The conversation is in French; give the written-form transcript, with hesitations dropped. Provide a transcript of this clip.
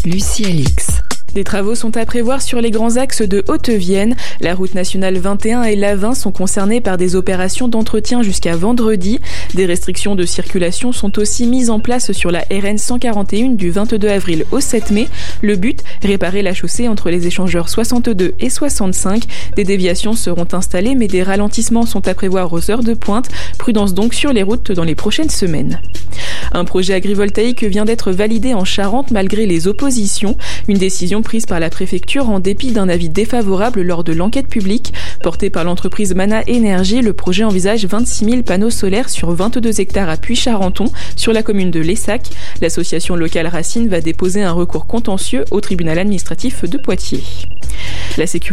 Lucie Alix. Des travaux sont à prévoir sur les grands axes de Haute-Vienne. La route nationale 21 et l'A20 sont concernés par des opérations d'entretien jusqu'à vendredi. Des restrictions de circulation sont aussi mises en place sur la RN 141 du 22 avril au 7 mai. Le but, réparer la chaussée entre les échangeurs 62 et 65. Des déviations seront installées, mais des ralentissements sont à prévoir aux heures de pointe. Prudence donc sur les routes dans les prochaines semaines. Un projet agrivoltaïque vient d'être validé en Charente malgré les oppositions. Une décision prise par la préfecture en dépit d'un avis défavorable lors de l'enquête publique. Porté par l'entreprise Mana Énergie, le projet envisage 26 000 panneaux solaires sur 22 hectares à Puy-Charenton, sur la commune de Lessac. L'association locale Racine va déposer un recours contentieux au tribunal administratif de Poitiers. La sécurité